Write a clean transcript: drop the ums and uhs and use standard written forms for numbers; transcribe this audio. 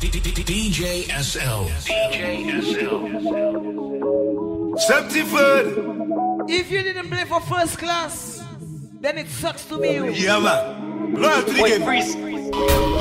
DJ SL. DJ SL. Septiford. If you didn't play for first class, then it sucks to be you. Yeah, man. Loyal to the game.